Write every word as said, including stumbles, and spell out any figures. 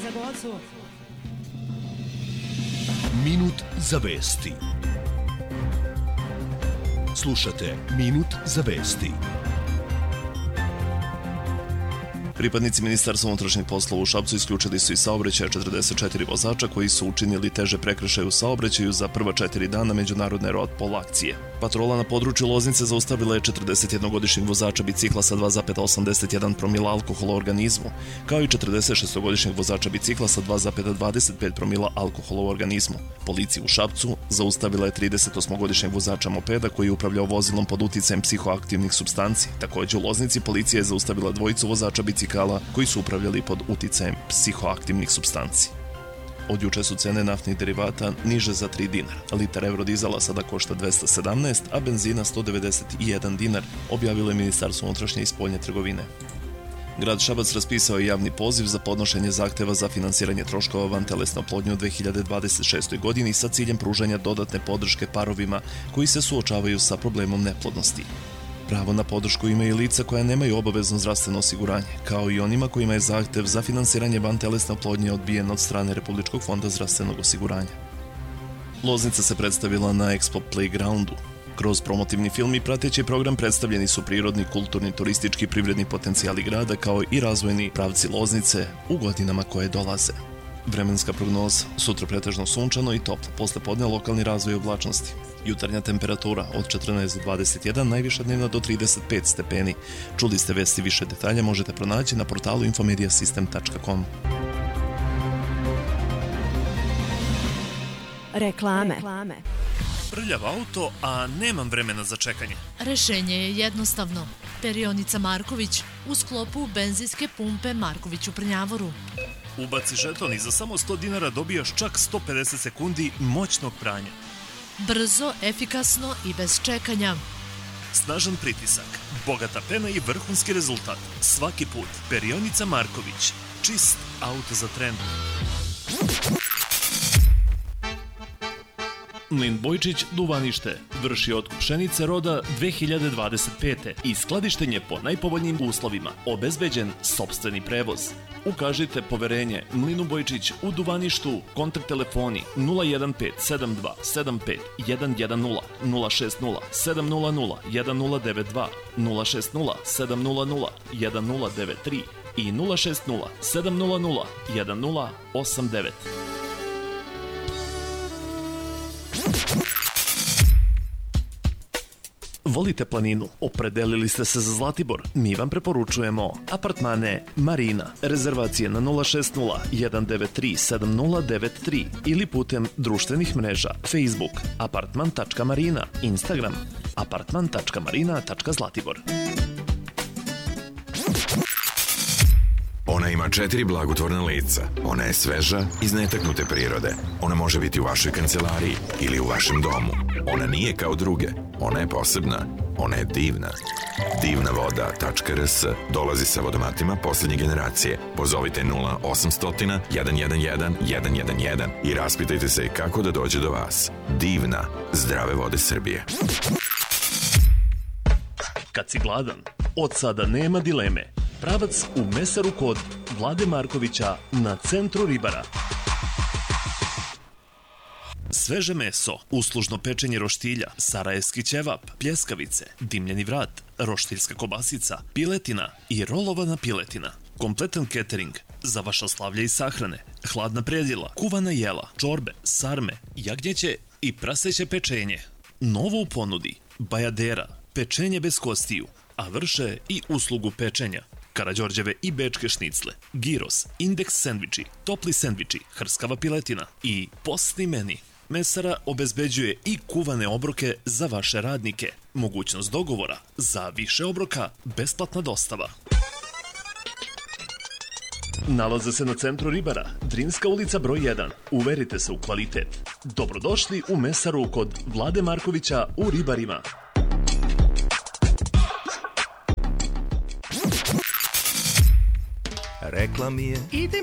za Gocu. Minut za vesti. Slušate Minut za vesti. Pripadnici Ministarstva unutrašnjih poslova u Šapcu isključili su iz saobraćaja četrdeset četiri vozača koji su učinili teže prekršaje u saobraćaju za prva četiri dana međunarodne road-pol akcije. Patrola na području Loznice zaustavila je četrdesetjednogodišnjeg vozača bicikla sa dva zarez osamdeset jedan promila alkohola u organizmu, kao i četrdesetšestogodišnjeg vozača bicikla sa dva zarez dvadeset pet promila alkohola u organizmu. Policija u Šapcu zaustavila je tridesetosmogodišnjeg vozača mopeda koji je upravljao vozilom pod uticajem psihoaktivnih supstanci. Također u Loznici policija je zaustavila dvojicu vozača bicikala koji su upravljali pod uticajem psihoaktivnih supstanci. Od juče su cene naftnih derivata niže za tri dinara. Litar eurodizela sada košta dvesta sedamnaest, a benzina sto devedeset jedan dinar, objavilo je Ministarstvo unutrašnje i spoljne trgovine. Grad Šabac raspisao je javni poziv za podnošenje zahteva za finansiranje troškova vantelesne oplodnje u dve hiljade dvadeset šestoj. godini sa ciljem pružanja dodatne podrške parovima koji se suočavaju sa problemom neplodnosti. Pravo na podršku imaju lica koja nemaju obavezno zdravstveno osiguranje, kao i onima kojima je zahtev za finansiranje vantelesne oplodnje odbijen od strane Republičkog fonda zdravstvenog osiguranja. Loznica se predstavila na Expo Playgroundu. Kroz promotivni film i prateći program predstavljeni su prirodni, kulturni, turistički, privredni potencijali grada kao i razvojni pravci Loznice u godinama koje dolaze. Vremenska prognoza, sutra pretežno sunčano i toplo, posle podne lokalni razvoj oblačnosti. Jutarnja temperatura od četrnaest do dvadeset jedan, najviša dnevna do trideset pet stepeni. Čuli ste vesti, više detalja možete pronaći na portalu infomediasystem tačka com. Reklame. Prljav auto, a nemam vremena za čekanje. Rešenje je jednostavno. Perionica Marković u sklopu benzinske pumpe Marković u Prnjavoru. Ubaci žeton i za samo sto dinara dobijaš čak sto pedeset sekundi moćnog pranja. Brzo, efikasno i bez čekanja. Snažan pritisak, bogata pena i vrhunski rezultat. Svaki put. Perionica Marković. Čist auto za tren. Mlin Bojčić Duvanište vrši otkup pšenice roda dve hiljade dvadeset pete i skladištenje po najpovoljnijim uslovima, obezbeđen sopstveni prevoz. Ukažite poverenje Mlinu Bojčić u Duvaništu, kontakt telefoni nula jedan pet sedam dva sedam pet jedan jedan nula, nula šest nula sedam nula nula jedan nula devet dva, nula šest nula sedam nula nula jedan nula devet tri i nula šest nula sedam nula nula jedan nula osam devet. Volite planinu? Opredelili ste se za Zlatibor? Mi vam preporučujemo apartmane Marina. Rezervacije na nula šest nula jedan devet tri sedam nula devet tri ili putem društvenih mreža Facebook apartman tačka marina, Instagram apartman tačka marina tačka zlatibor. Ona ima četiri blagotvorna lica. Ona je sveža, iz netaknute prirode. Ona može biti u vašoj kancelariji ili u vašem domu. Ona nije kao druge. Ona je posebna. Ona je divna. divna voda tačka r s dolazi sa vodomatima posljednje generacije. Pozovite nula osam stotina jedan jedan jedan jedan jedan jedan i raspitajte se kako da dođe do vas. Divna, zdrave vode Srbije. Kad si gladan, od sada nema dileme. Pravac u mesaru kod Vlade Markovića na centru Ribara. Sveže meso, uslužno pečenje roštilja, sarajevski ćevap, pljeskavice, dimljeni vrat, roštiljska kobasica, piletina i rolovana piletina. Kompletan catering za vaša slavlja i sahrane, hladna predjela, kuvana jela, čorbe, sarme, jagnjeće i praseće pečenje. Novo u ponudi, bajadera, pečenje bez kostiju, a vrše i uslugu pečenja. Karađorđeve i bečke šnicle, giros, indeks sendviči, topli sendviči, hrskava piletina i postni meni. Mesara obezbeđuje i kuvane obroke za vaše radnike. Mogućnost dogovora za više obroka, besplatna dostava. Nalaze se na centru Ribara, Drinska ulica broj jedan. Uverite se u kvalitet. Dobrodošli u mesaru kod Vlade Markovića u Ribarima. Rekla mi je, idi